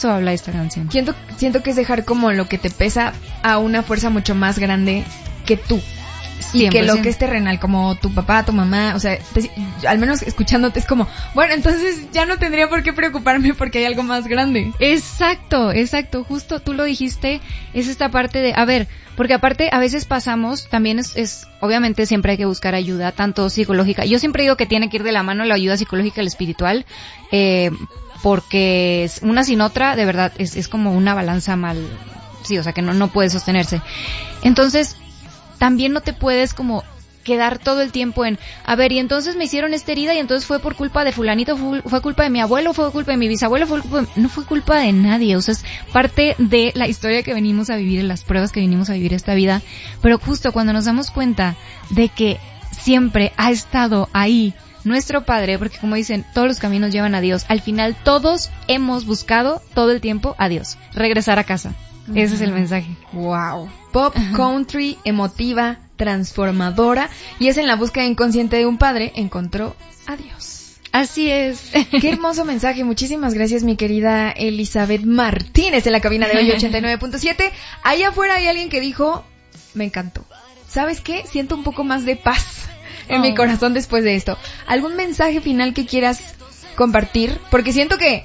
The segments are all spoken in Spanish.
Eso habla esta canción. Siento que es dejar como lo que te pesa a una fuerza mucho más grande que tú. Y 100%. Que lo que es terrenal, como tu papá, tu mamá, o sea, al menos escuchándote es como, bueno, entonces ya no tendría por qué preocuparme porque hay algo más grande. Exacto, justo tú lo dijiste, es esta parte de, a ver, porque aparte a veces pasamos, también es obviamente siempre hay que buscar ayuda, tanto psicológica, yo siempre digo que tiene que ir de la mano la ayuda psicológica y la espiritual, porque una sin otra, de verdad, es como una balanza mal, sí, o sea que no puede sostenerse. Entonces, también no te puedes como quedar todo el tiempo en, a ver, y entonces me hicieron esta herida y entonces fue por culpa de fulanito, fue culpa de mi abuelo, fue culpa de mi bisabuelo, no fue culpa de nadie, o sea, es parte de la historia que venimos a vivir, las pruebas que venimos a vivir esta vida, pero justo cuando nos damos cuenta de que siempre ha estado ahí nuestro Padre, porque como dicen, todos los caminos llevan a Dios, al final todos hemos buscado todo el tiempo a Dios, regresar a casa. Ese es el mensaje. Wow. Pop, country, emotiva, transformadora, y es en la búsqueda inconsciente de un padre, encontró a Dios. Así es. Qué hermoso mensaje. Muchísimas gracias, mi querida Elizabeth Martínez, en la cabina de hoy 89.7. Allá afuera hay alguien que dijo, me encantó. ¿Sabes qué? Siento un poco más de paz en mi corazón después de esto. ¿Algún mensaje final que quieras compartir? Porque siento que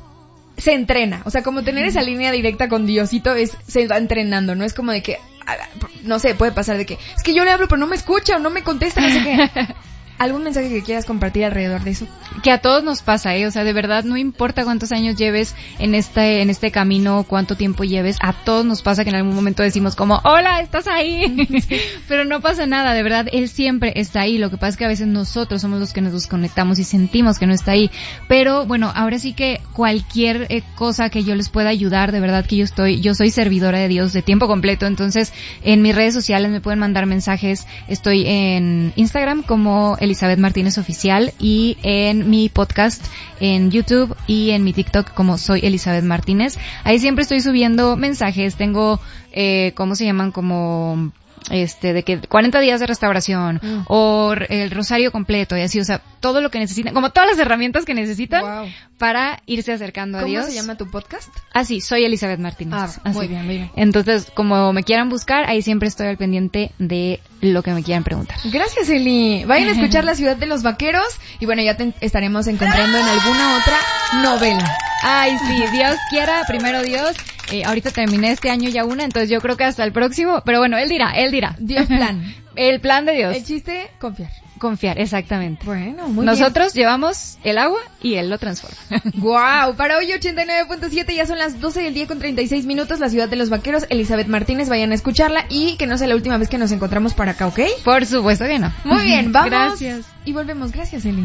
se entrena, o sea, como tener esa línea directa con Diosito se va entrenando, no es como de que, no sé, puede pasar de que, es que yo le hablo pero no me escucha o no me contesta, no sé qué. ¿Algún mensaje que quieras compartir alrededor de eso? Que a todos nos pasa, o sea, de verdad, no importa cuántos años lleves en este camino, cuánto tiempo lleves, a todos nos pasa que en algún momento decimos como, hola, ¿estás ahí? Pero no pasa nada, de verdad, Él siempre está ahí, lo que pasa es que a veces nosotros somos los que nos desconectamos y sentimos que no está ahí, pero bueno, ahora sí que cualquier cosa que yo les pueda ayudar, de verdad que yo soy servidora de Dios de tiempo completo, entonces en mis redes sociales me pueden mandar mensajes, estoy en Instagram como Elizabeth Martínez Oficial y en mi podcast en YouTube y en mi TikTok como soy Elizabeth Martínez. Ahí siempre estoy subiendo mensajes, tengo, ¿cómo se llaman? Como de que 40 días de restauración o el rosario completo y así, o sea, todo lo que necesitan, como todas las herramientas que necesitan para irse acercando a Dios. ¿Cómo se llama tu podcast? Sí, soy Elizabeth Martínez. Muy bien, muy bien. Entonces, como me quieran buscar, ahí siempre estoy al pendiente de lo que me quieran preguntar. Gracias, Eli. Vayan a escuchar La Ciudad de los Vaqueros y bueno, ya te estaremos encontrando en alguna otra novela. Ay, sí, Dios quiera, primero Dios. Ahorita terminé este año ya una, entonces yo creo que hasta el próximo, pero bueno, Él dirá. Dios plan. El plan de Dios. El chiste, Confiar, exactamente. Bueno, muy Nosotros llevamos el agua y Él lo transforma. Wow, para hoy 89.7 ya son las 12 del día con 36 minutos, La Ciudad de los Vaqueros, Elizabeth Martínez, vayan a escucharla y que no sea la última vez que nos encontramos por acá, ¿ok? Por supuesto que no. Muy bien, vamos. Gracias. Y volvemos, gracias, Eli.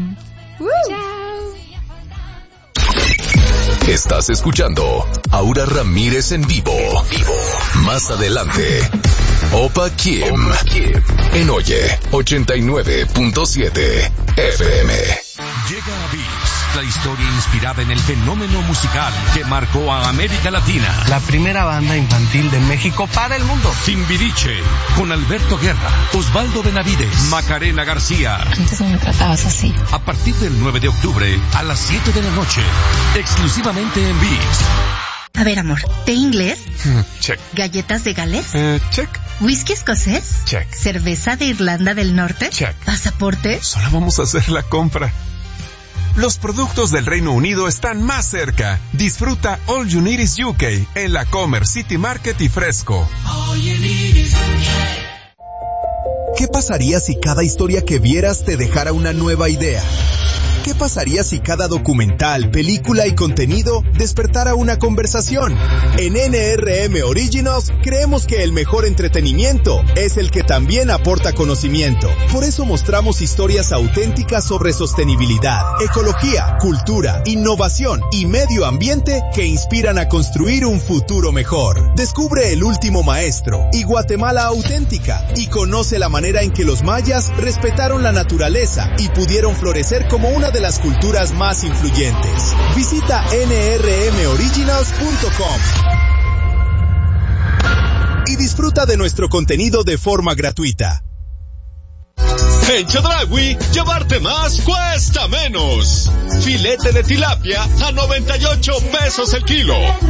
Chao. Estás escuchando Aura Ramírez en vivo. Más adelante, Opa Kim en Oye 89.7 FM. Llega a Beats, la historia inspirada en el fenómeno musical que marcó a América Latina. La primera banda infantil de México para el mundo. Timbiriche, con Alberto Guerra, Osvaldo Benavides, Macarena García. Antes no me tratabas así. A partir del 9 de octubre a las 7 de la noche, exclusivamente en Beats. A ver, amor, ¿té inglés? Check. ¿Galletas de Gales? Check. ¿Whisky escocés? Check. ¿Cerveza de Irlanda del Norte? Check. ¿Pasaporte? Solo vamos a hacer la compra. Los productos del Reino Unido están más cerca. Disfruta All You Need Is UK en la Comer City Market y Fresco. ¿Qué pasaría si cada historia que vieras te dejara una nueva idea? ¿Qué pasaría si cada documental, película y contenido despertara una conversación? En NRM Originals creemos que el mejor entretenimiento es el que también aporta conocimiento. Por eso mostramos historias auténticas sobre sostenibilidad, ecología, cultura, innovación y medio ambiente que inspiran a construir un futuro mejor. Descubre El Último Maestro y Guatemala Auténtica y conoce la manera en que los mayas respetaron la naturaleza y pudieron florecer como una de las culturas más influyentes. Visita nrmoriginals.com y disfruta de nuestro contenido de forma gratuita. En Chedraui, llevarte más cuesta menos. Filete de tilapia a 98 pesos el kilo.